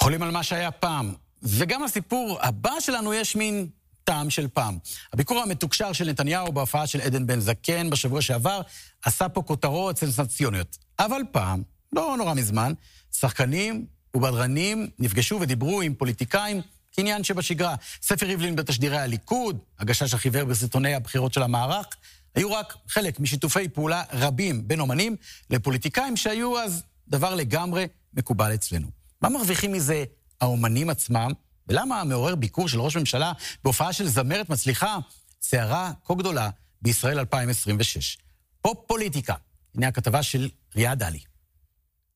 חולים על מה שהיה פעם, וגם לסיפור הבא שלנו יש מין טעם של פעם. הביקור המתוקשר של נתניהו בהופעה של עדן בן זקן בשבוע שעבר עשה פה כותרות סנסציוניות. אבל פעם, לא נורא מזמן, שחקנים ובדרנים נפגשו ודיברו עם פוליטיקאים כעניין שבשגרה. ספר ריבלין בתשדירי הליכוד, הגשש החיוור בסרטוני הבחירות של המערך, היו רק חלק משיתופי פעולה רבים בין אומנים לפוליטיקאים שהיו אז דבר לגמרי מקובל אצלנו. מה מרוויחים מזה האומנים עצמם? ולמה מעורר ביקור של ראש ממשלה בהופעה של זמרת מצליחה סערה כה גדולה בישראל 2026? פופ פוליטיקה. הנה הכתבה של ריאד עלי.